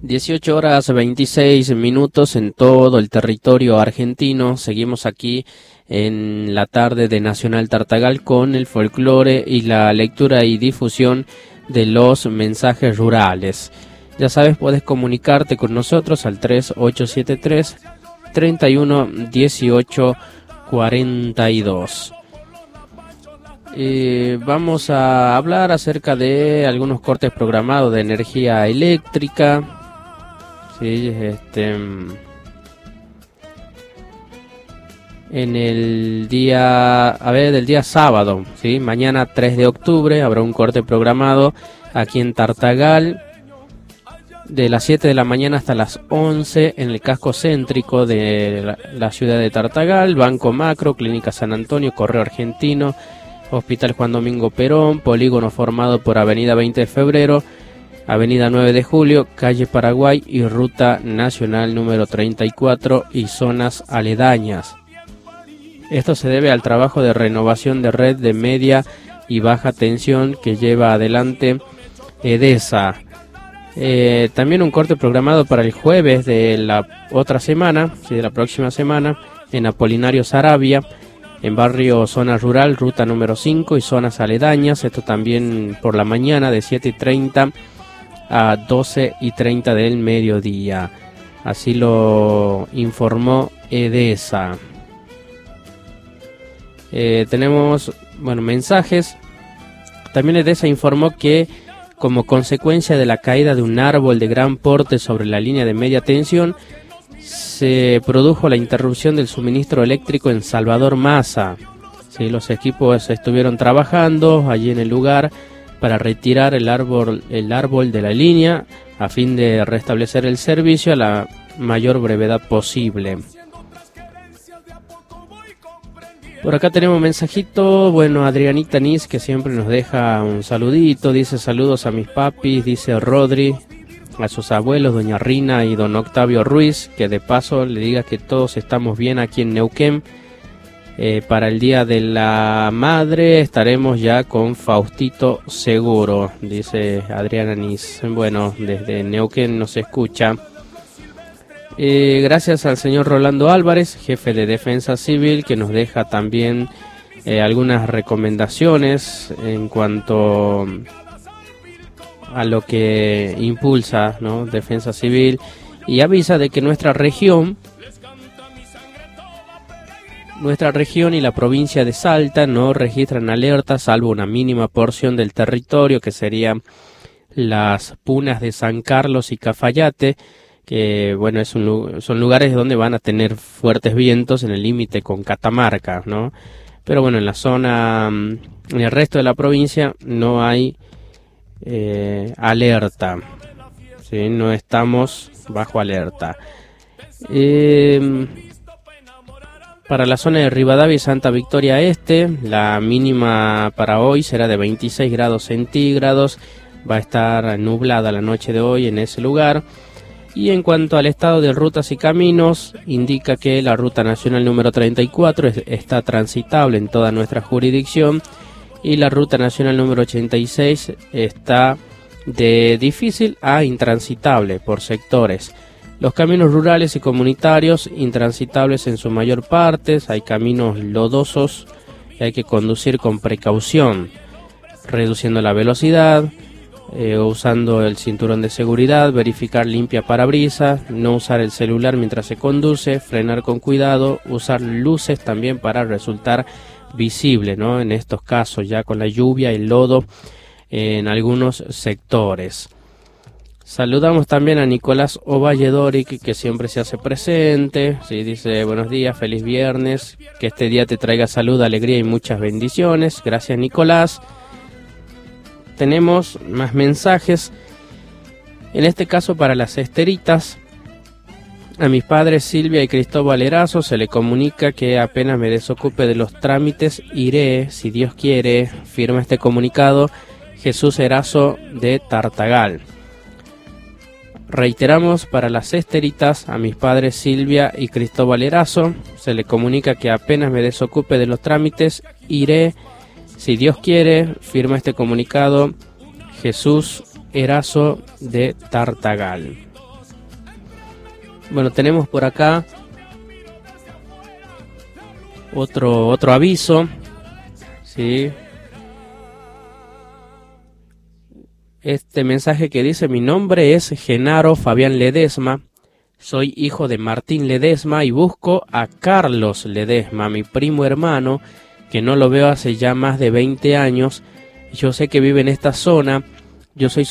18 horas 26 minutos en todo el territorio argentino. Seguimos aquí en la tarde de Nacional Tartagal con el folclore y la lectura y difusión de los mensajes rurales. Ya sabes, puedes comunicarte con nosotros al 3873 31 18 42. Vamos a hablar acerca de algunos cortes programados de energía eléctrica. Sí, en el día, del día sábado, ¿sí? Mañana 3 de octubre habrá un corte programado aquí en Tartagal de las 7 de la mañana hasta las 11 en el casco céntrico de la ciudad de Tartagal, Banco Macro, Clínica San Antonio, Correo Argentino, Hospital Juan Domingo Perón, polígono formado por Avenida 20 de Febrero, Avenida 9 de Julio, Calle Paraguay y Ruta Nacional número 34 y zonas aledañas. Esto se debe al trabajo de renovación de red de media y baja tensión que lleva adelante EDESA. También un corte programado para el jueves de la otra semana, de la próxima semana, en Apolinario Saravia, en barrio Zona Rural, Ruta número 5 y zonas aledañas. Esto también por la mañana de 7:30 a 12:30 del mediodía. Así lo informó EDESA. Tenemos mensajes. También EDESA informó que como consecuencia de la caída de un árbol de gran porte sobre la línea de media tensión, se produjo la interrupción del suministro eléctrico en Salvador Massa. Sí, los equipos estuvieron trabajando allí en el lugar para retirar el árbol de la línea a fin de restablecer el servicio a la mayor brevedad posible. Por acá tenemos un mensajito, Adrianita Nis, que siempre nos deja un saludito, dice saludos a mis papis, dice Rodri, a sus abuelos, doña Rina y don Octavio Ruiz, que de paso le diga que todos estamos bien aquí en Neuquén. Para el Día de la Madre estaremos ya con Faustito Seguro, dice Adriana Nis. Bueno, desde Neuquén nos escucha. Gracias al señor Rolando Álvarez, jefe de Defensa Civil, que nos deja también algunas recomendaciones en cuanto a lo que impulsa, ¿no?, Defensa Civil, y avisa de que nuestra región y la provincia de Salta no registran alertas, salvo una mínima porción del territorio, que serían las punas de San Carlos y Cafayate, que son lugares donde van a tener fuertes vientos en el límite con Catamarca, ¿no? Pero en la zona, en el resto de la provincia no hay alerta, ¿sí? No estamos bajo alerta. Para la zona de Rivadavia y Santa Victoria Este, la mínima para hoy será de 26 grados centígrados, va a estar nublada la noche de hoy en ese lugar. Y en cuanto al estado de rutas y caminos, indica que la ruta nacional número 34 está transitable en toda nuestra jurisdicción y la ruta nacional número 86 está de difícil a intransitable por sectores. Los caminos rurales y comunitarios intransitables en su mayor parte, hay caminos lodosos y hay que conducir con precaución, reduciendo la velocidad, usando el cinturón de seguridad, verificar limpia parabrisas, no usar el celular mientras se conduce, frenar con cuidado, usar luces también para resultar visible, ¿no?, en estos casos ya con la lluvia y el lodo en algunos sectores. Saludamos también a Nicolás Ovalledori, que siempre se hace presente. Sí, dice buenos días, feliz viernes, que este día te traiga salud, alegría y muchas bendiciones. Gracias, Nicolás. Tenemos más mensajes, en este caso para las esteritas. A mis padres Silvia y Cristóbal Erazo se le comunica que apenas me desocupe de los trámites iré, si Dios quiere, firma este comunicado Jesús Erazo de Tartagal. Reiteramos, para las esteritas, a mis padres Silvia y Cristóbal Erazo se le comunica que apenas me desocupe de los trámites iré, si Dios quiere, firma este comunicado Jesús Erazo de Tartagal. Bueno, tenemos por acá otro aviso, ¿sí? Este mensaje que dice: mi nombre es Genaro Fabián Ledesma, soy hijo de Martín Ledesma y busco a Carlos Ledesma, mi primo hermano, que no lo veo hace ya más de 20 años. Yo sé que vive en esta zona, yo soy